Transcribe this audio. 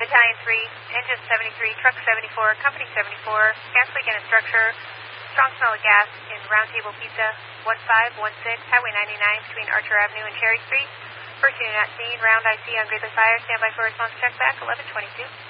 Battalion 3, Engine 73, Truck 74, Company 74, gas leak in a structure, strong smell of gas in Round Table Pizza, 1516, Highway 99 between Archer Avenue and Cherry Street. First unit at scene, Round IC on Gridley Fire, standby for response check back, 1122.